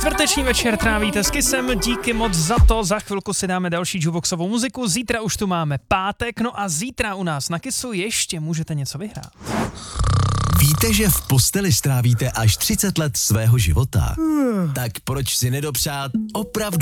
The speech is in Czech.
Čtvrteční večer trávíte s Kissem, díky moc za to, za chvilku si dáme další jukeboxovou muziku, zítra už tu máme pátek, no a zítra u nás na Kissu ještě můžete něco vyhrát. Víte, že v posteli strávíte až 30 let svého života? Tak proč si nedopřát opravdu